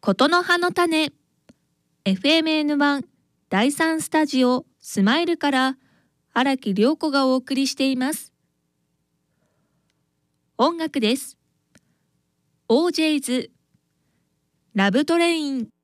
ことの葉の種 FMN1 第3スタジオスマイルから荒木涼子がお送りしています。音楽です。オージェイズラブトレイン。